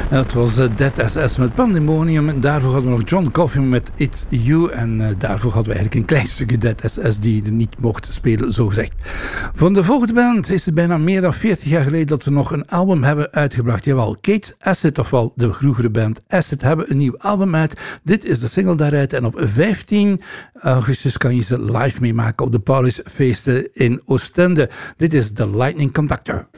Dat was Dead SS met Pandemonium. Daarvoor hadden we nog John Coffey met It's You. En daarvoor hadden we eigenlijk een klein stukje Dead SS die er niet mocht spelen, zo gezegd. Van de volgende band is het bijna meer dan 40 jaar geleden dat ze nog een album hebben uitgebracht. Jawel, Kate's Acid, ofwel de vroegere band Acid, hebben een nieuw album uit. Dit is de single daaruit. En op 15 augustus kan je ze live meemaken op de Paulusfeesten in Oostende. Dit is The Lightning Conductor.